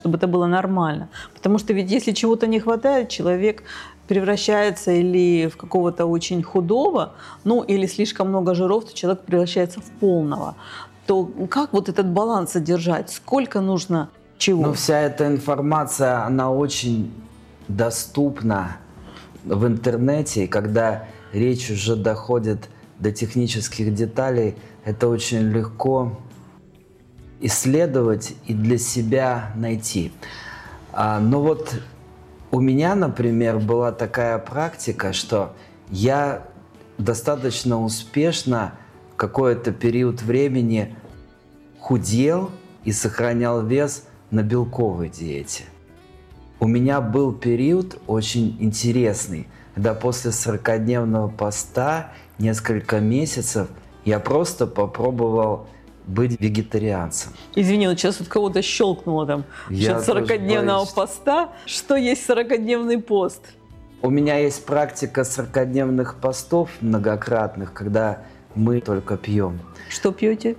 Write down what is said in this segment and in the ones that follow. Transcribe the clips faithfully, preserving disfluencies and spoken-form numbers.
чтобы это было нормально. Потому что ведь если чего-то не хватает, человек превращается или в какого-то очень худого, ну или слишком много жиров, то человек превращается в полного. То как вот этот баланс содержать? Сколько нужно чего? Ну, вся эта информация, она очень доступна в интернете, и когда речь уже доходит до технических деталей, это очень легко исследовать и для себя найти. А, но вот у меня, например, была такая практика, что я достаточно успешно в какой-то период времени худел и сохранял вес на белковой диете. У меня был период очень интересный, когда после сорокадневного поста несколько месяцев я просто попробовал быть вегетарианцем. Извини, вот сейчас вот кого-то щелкнуло там Я насчет сорокадневного поста. Что есть сорокадневный пост? У меня есть практика сорокадневных постов многократных, когда мы только пьем. Что пьете?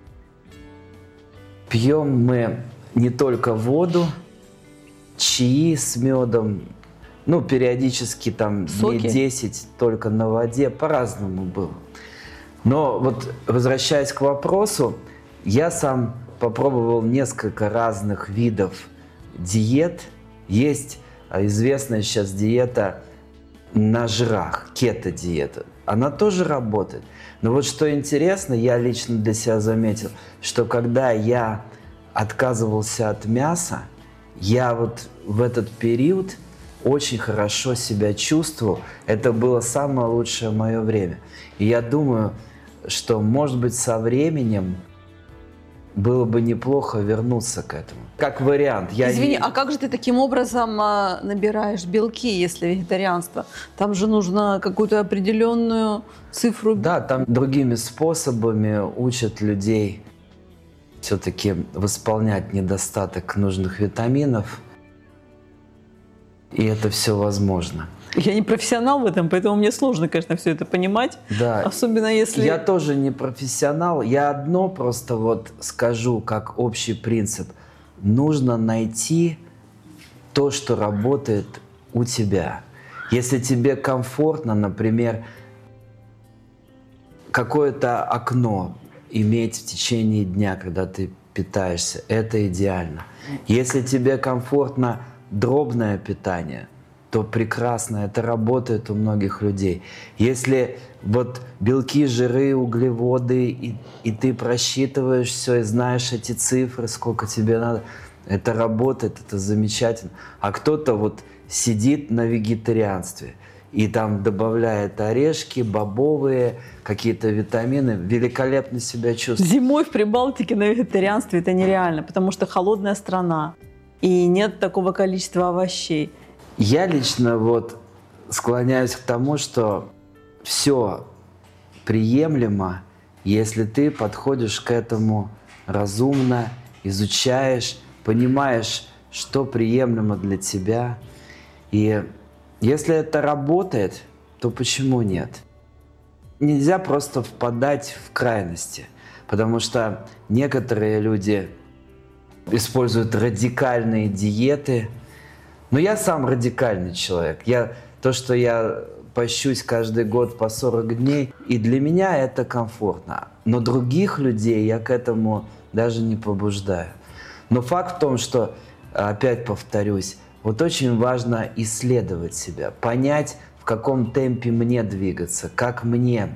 Пьем мы не только воду, чаи с медом, ну, периодически там Соки? дней десять только на воде, по-разному было. Но вот возвращаясь к вопросу, я сам попробовал несколько разных видов диет. Есть известная сейчас диета на жирах, кето-диета. Она тоже работает. Но вот что интересно, я лично для себя заметил, что когда я отказывался от мяса, я вот в этот период очень хорошо себя чувствовал. Это было самое лучшее мое время. И я думаю, что, может быть, со временем было бы неплохо вернуться к этому. Как вариант. Я Извини, не... а как же ты таким образом а, набираешь белки, если вегетарианство? Там же нужно какую-то определенную цифру. Да, там другими способами учат людей все-таки восполнять недостаток нужных витаминов. И это все возможно. Я не профессионал в этом, поэтому мне сложно, конечно, все это понимать. Да. Особенно если... Я тоже не профессионал. Я одно просто вот скажу, как общий принцип. Нужно найти то, что работает у тебя. Если тебе комфортно, например, какое-то окно иметь в течение дня, когда ты питаешься, это идеально. Если тебе комфортно дробное питание, то прекрасно, это работает у многих людей. Если вот белки, жиры, углеводы, и, и ты просчитываешь все и знаешь эти цифры, сколько тебе надо, это работает, это замечательно. А кто-то вот сидит на вегетарианстве и там добавляет орешки, бобовые, какие-то витамины, великолепно себя чувствует. Зимой в Прибалтике на вегетарианстве это нереально, потому что холодная страна и нет такого количества овощей. Я лично вот склоняюсь к тому, что все приемлемо, если ты подходишь к этому разумно, изучаешь, понимаешь, что приемлемо для тебя. И если это работает, то почему нет? Нельзя просто впадать в крайности, потому что некоторые люди используют радикальные диеты. Но я сам радикальный человек. Я, то, что я пощусь каждый год по сорок дней, и для меня это комфортно. Но других людей я к этому даже не побуждаю. Но факт в том, что, опять повторюсь, вот очень важно исследовать себя, понять, в каком темпе мне двигаться, как мне,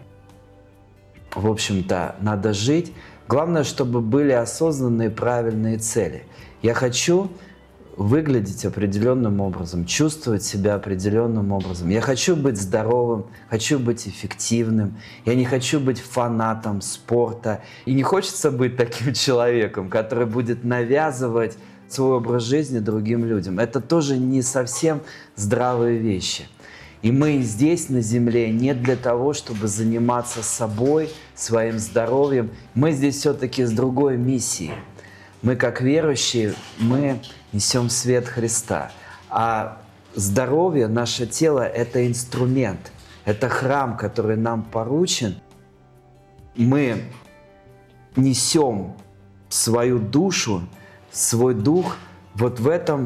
в общем-то, надо жить. Главное, чтобы были осознанные правильные цели. Я хочу выглядеть определенным образом, чувствовать себя определенным образом. Я хочу быть здоровым, хочу быть эффективным. Я не хочу быть фанатом спорта. И не хочется быть таким человеком, который будет навязывать свой образ жизни другим людям. Это тоже не совсем здравые вещи. И мы здесь, на Земле, не для того, чтобы заниматься собой, своим здоровьем. Мы здесь все-таки с другой миссией. Мы, как верующие, мы несем свет Христа. А здоровье, наше тело – это инструмент, это храм, который нам поручен. Мы несем свою душу, свой дух Вот в этом